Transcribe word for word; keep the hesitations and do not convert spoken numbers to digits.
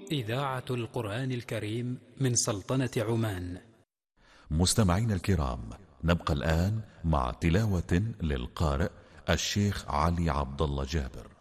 إذاعة القرآن الكريم من سلطنة عمان. مستمعين الكرام، نبقى الآن مع تلاوة للقارئ الشيخ علي عبد الله جابر.